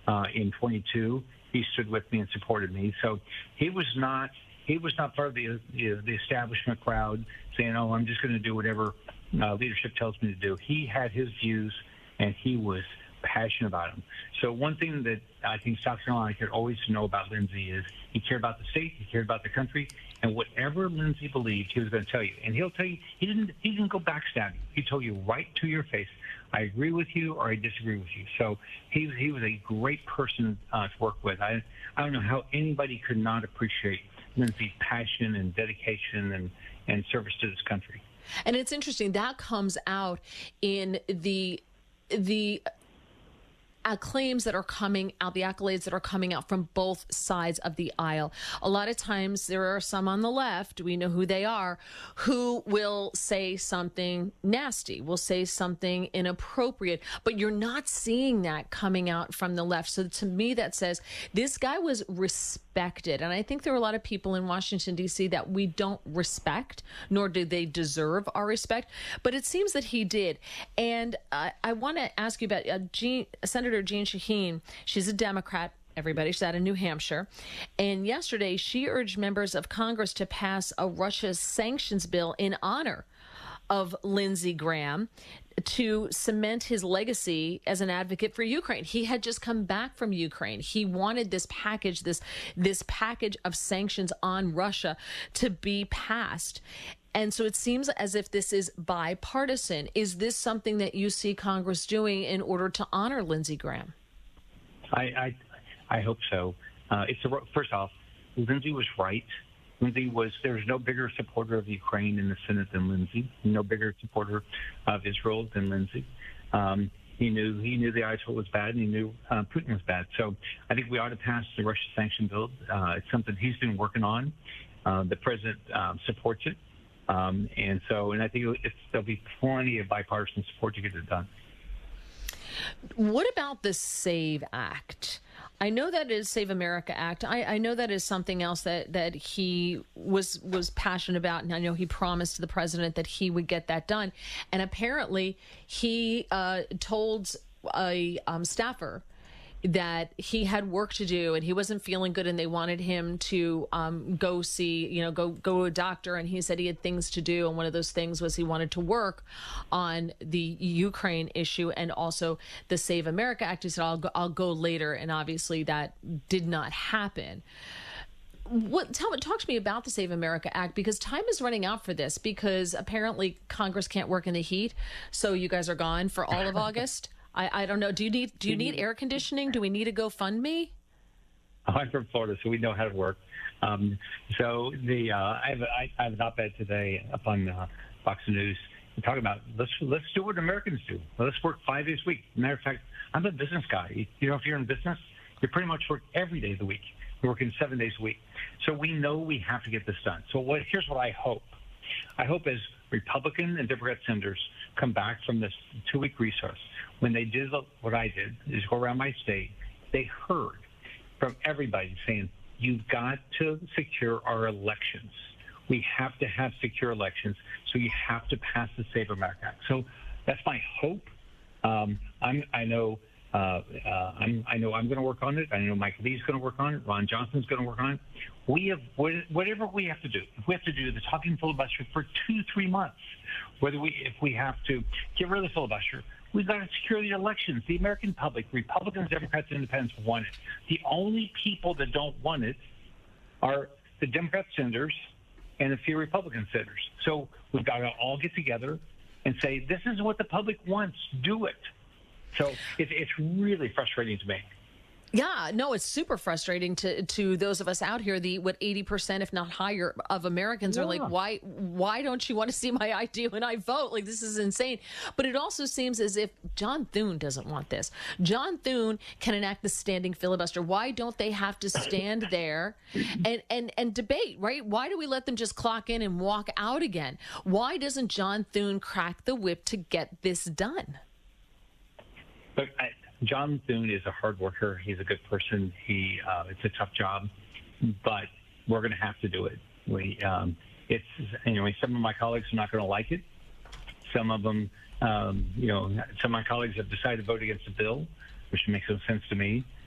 in 22. He stood with me and supported me. So he was not part of the establishment crowd saying, "Oh, I'm just going to do whatever leadership tells me to do." He had his views, and he was passionate about them. So one thing that I think South Carolina could always know about Lindsey is he cared about the state, he cared about the country, and whatever Lindsey believed, he was going to tell you. And he'll tell you, he didn't go backstabbing. He told you right to your face, "I agree with you," or "I disagree with you." So he was a great person to work with. I don't know how anybody could not appreciate Lindsey's passion and dedication and service to this country. And it's interesting that comes out in the claims that are coming out, the accolades that are coming out from both sides of the aisle. A lot of times there are some on the left, we know who they are, who will say something nasty, will say something inappropriate, but you're not seeing that coming out from the left. So to me, that says this guy was respected. And I think there are a lot of people in Washington, D.C. that we don't respect, nor do they deserve our respect. But it seems that he did. And I want to ask you about Senator Jeanne Shaheen. She's a Democrat. Everybody's out in New Hampshire. And yesterday, she urged members of Congress to pass a Russia sanctions bill in honor of Lindsey Graham to cement his legacy as an advocate for Ukraine. He had just come back from Ukraine. He wanted this package, this package of sanctions on Russia to be passed. And so it seems as if this is bipartisan. Is this something that you see Congress doing in order to honor Lindsey Graham? I hope so. First off, Lindsey was right. There's no bigger supporter of Ukraine in the Senate than Lindsey. No bigger supporter of Israel than Lindsey. He knew the Ayatollah was bad, and he knew Putin was bad. So I think we ought to pass the Russia sanction bill. It's something he's been working on. The president supports it. And I think there'll be plenty of bipartisan support to get it done. What about the SAVE Act? I know that is Save America Act. I know that is something else that he was passionate about, and I know he promised the president that he would get that done. And apparently, he told a staffer that he had work to do and he wasn't feeling good, and they wanted him to go to a doctor, and he said he had things to do, and one of those things was he wanted to work on the Ukraine issue and also the Save America Act. He said, I'll go later, and obviously that did not happen. Talk to me about the Save America Act, because time is running out for this, because apparently Congress can't work in the heat, so you guys are gone for all of August. I don't know. Do you need air conditioning? Do we need a GoFundMe? I'm from Florida, so we know how to work. I have an op-ed today up on Fox News talking about let's do what Americans do. Let's work 5 days a week. Matter of fact, I'm a business guy. If you're in business, you pretty much work every day of the week. You're working 7 days a week. So we know we have to get this done. So here's what I hope. I hope as Republican and Democrat senators come back from this 2-week recess, when they did what I did, is go around my state, they heard from everybody saying, you've got to secure our elections. We have to have secure elections, so you have to pass the Save America Act. So that's my hope. I know I'm going to work on it. I know Mike Lee's going to work on it. Ron Johnson's going to work on it. We have whatever we have to do. If we have to do the talking filibuster for 2-3 months, if we have to get rid of the filibuster, we've got to secure the elections. The American public, Republicans, Democrats, and Independents want it. The only people that don't want it are the Democrat senators and a few Republican senators. So we've got to all get together and say, this is what the public wants. Do it. So it's really frustrating to me. Yeah, no, it's super frustrating to those of us out here. 80%, if not higher, of Americans are like, why don't you want to see my ID when I vote? Like, this is insane. But it also seems as if John Thune doesn't want this. John Thune can enact the standing filibuster. Why don't they have to stand there and debate, right? Why do we let them just clock in and walk out again? Why doesn't John Thune crack the whip to get this done? Look, John Thune is a hard worker. He's a good person. It's a tough job, but we're going to have to do it. Some of my colleagues are not going to like it. Some of them, some of my colleagues have decided to vote against the bill, which makes no sense to me.